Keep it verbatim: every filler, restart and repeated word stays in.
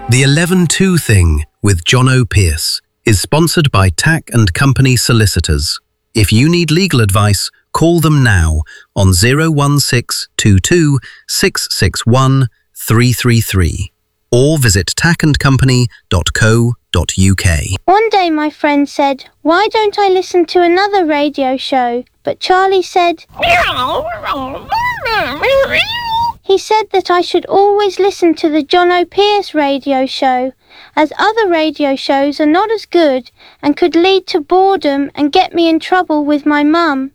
The eleven two Thing with John O. Pierce is sponsored by Tack and Company Solicitors. If you need legal advice, call them now on zero one six two two six six one three three three or visit tack and company dot co dot u k. One day my friend said, "Why don't I listen to another radio show?" But Charlie said, he said that I should always listen to the John O. Pierce radio show, as other radio shows are not as good and could lead to boredom and get me in trouble with my mum.